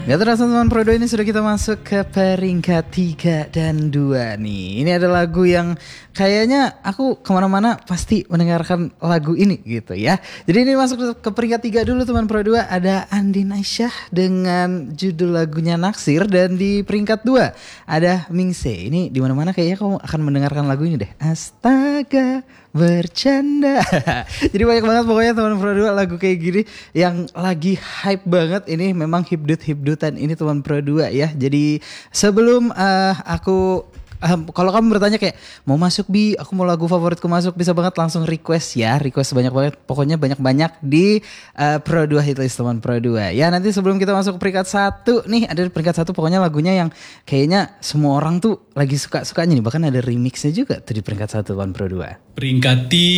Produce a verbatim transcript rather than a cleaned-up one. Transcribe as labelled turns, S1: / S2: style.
S1: Gak terasa teman Pro dua, ini sudah kita masuk ke peringkat tiga dan dua nih. Ini ada lagu yang kayaknya aku kemana-mana pasti mendengarkan lagu ini gitu ya. Jadi ini masuk ke peringkat tiga dulu teman Pro dua. Ada Andin Aisyah dengan judul lagunya Naksir. Dan di peringkat dua ada Mingse. Ini di mana-mana kayaknya kamu akan mendengarkan lagu ini deh. Astaga bercanda. Jadi banyak banget pokoknya teman Pro dua lagu kayak gini yang lagi hype banget. Ini memang hipdut-hipdutan ini teman Pro dua ya. Jadi sebelum uh, aku Um, kalau kamu bertanya kayak mau masuk Bi, aku mau lagu favoritku masuk, bisa banget langsung request ya, request banyak banget, pokoknya banyak-banyak di uh, Pro dua Hitlist teman Pro dua. Ya nanti sebelum kita masuk ke peringkat satu nih, ada di peringkat satu pokoknya lagunya yang kayaknya semua orang tuh lagi suka-sukanya nih, bahkan ada remixnya juga tuh di peringkat satu teman Pro dua.
S2: Peringkat tiga.